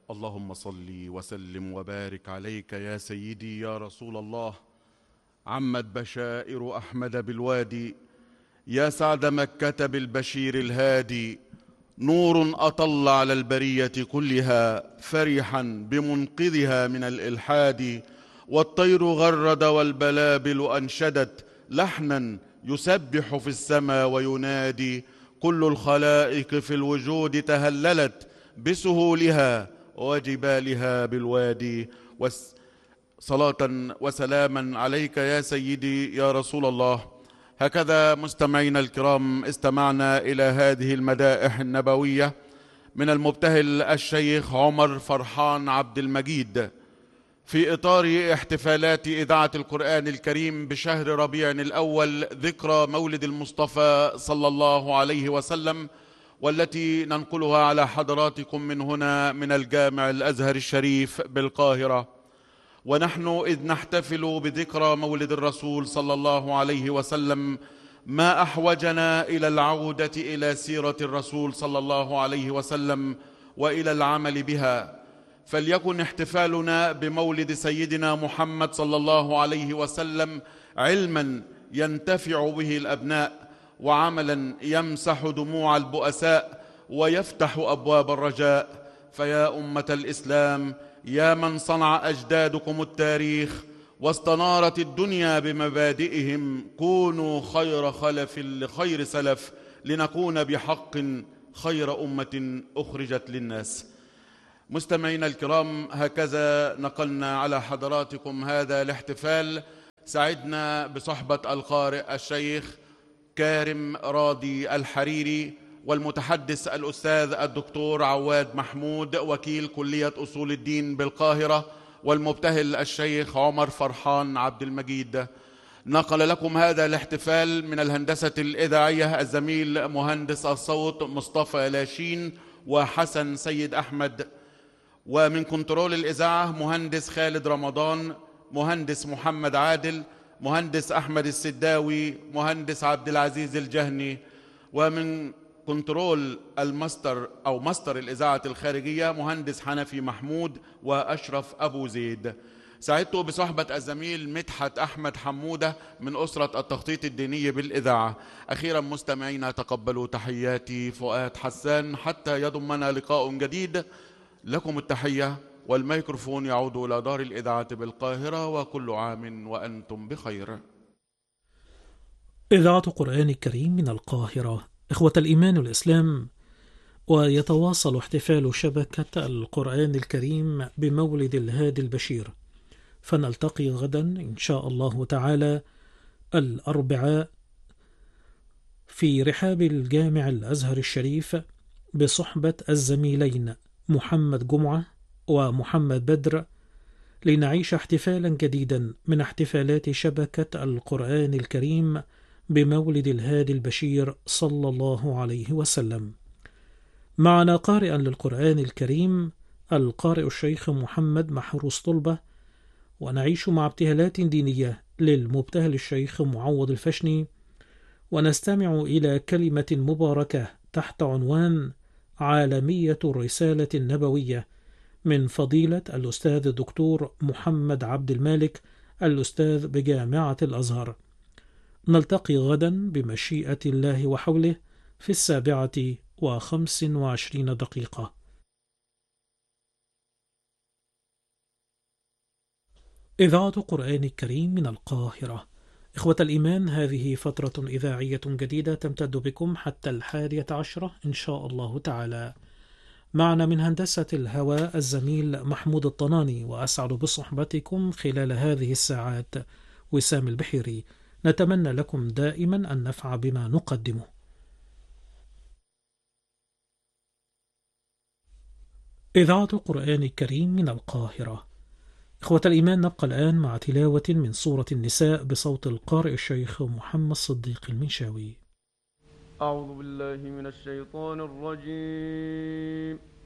اللهم صل وسلم وبارك عليك يا سيدي يا رسول الله. عمت بشائر أحمد بالوادي، يا سعد مكة بالبشير الهادي. نور أطل على البرية كلها، فرحا بمنقذها من الإلحاد. والطير غرد والبلابل أنشدت، لحنا يسبح في السماء وينادي. كل الخلائق في الوجود تهللت بسهولها وجبالها بالوادي. صلاة وسلاما عليك يا سيدي يا رسول الله. هكذا مستمعينا الكرام استمعنا إلى هذه المدائح النبوية من المبتهل الشيخ عمر فرحان عبد المجيد في إطار احتفالات إذاعة القرآن الكريم بشهر ربيع الأول، ذكرى مولد المصطفى صلى الله عليه وسلم، والتي ننقلها على حضراتكم من هنا من الجامع الأزهر الشريف بالقاهرة. ونحن إذ نحتفل بذكرى مولد الرسول صلى الله عليه وسلم، ما أحوجنا إلى العودة إلى سيرة الرسول صلى الله عليه وسلم وإلى العمل بها. فليكن احتفالنا بمولد سيدنا محمد صلى الله عليه وسلم علما ينتفع به الأبناء، وعملا يمسح دموع البؤساء ويفتح أبواب الرجاء. فيا أمة الإسلام، يا من صنع أجدادكم التاريخ واستنارت الدنيا بمبادئهم، كونوا خير خلف لخير سلف، لنكون بحق خير أمة أخرجت للناس. مستمعينا الكرام، هكذا نقلنا على حضراتكم هذا الاحتفال. سعدنا بصحبة القارئ الشيخ كارم راضي الحريري، والمتحدث الأستاذ الدكتور عواد محمود وكيل كلية أصول الدين بالقاهرة، والمبتهل الشيخ عمر فرحان عبد المجيد. نقل لكم هذا الاحتفال من الهندسة الإذاعية الزميل مهندس الصوت مصطفى لاشين وحسن سيد أحمد، ومن كنترول الإذاعة مهندس خالد رمضان، مهندس محمد عادل، مهندس أحمد السداوي، مهندس عبد العزيز الجهني، ومن كنترول الماستر أو ماستر الإذاعة الخارجية مهندس حنفي محمود وأشرف أبو زيد. سعدت بصحبة الزميل مدحت أحمد حمودة من أسرة التخطيط الديني بالإذاعة. أخيرا مستمعينا، تقبلوا تحياتي فؤاد حسان حتى يضمنا لقاء جديد. لكم التحية، والميكروفون يعود إلى دار الإذاعة بالقاهرة، وكل عام وأنتم بخير. إذاعة قرآن الكريم من القاهرة. إخوة الإيمان والإسلام، ويتواصل احتفال شبكة القرآن الكريم بمولد الهادي البشير، فنلتقي غدا إن شاء الله تعالى الأربعاء في رحاب الجامع الأزهر الشريف بصحبة الزميلين محمد جمعة ومحمد بدر، لنعيش احتفالا جديدا من احتفالات شبكة القرآن الكريم بمولد الهادي البشير صلى الله عليه وسلم. معنا قارئا للقرآن الكريم القارئ الشيخ محمد محروس طلبة، ونعيش مع ابتهالات دينية للمبتهل الشيخ معوض الفشني، ونستمع إلى كلمة مباركة تحت عنوان عالمية الرسالة النبوية من فضيلة الأستاذ الدكتور محمد عبد المالك، الأستاذ بجامعة الأزهر. نلتقي غدا بمشيئة الله وحوله في 7:25. إذاعة قرآن الكريم من القاهرة. إخوة الإيمان، هذه فترة إذاعية جديدة تمتد بكم حتى 11 إن شاء الله تعالى. معنا من هندسة الهواء الزميل محمود الطناني، وأسعد بصحبتكم خلال هذه الساعات وسام البحيري. نتمنى لكم دائما النفع بما نقدمه. إذاعة القرآن الكريم من القاهرة. إخوة الإيمان، نبقى الآن مع تلاوة من سورة النساء بصوت القارئ الشيخ محمد صديق المنشاوي. أعوذ بالله من الشيطان الرجيم.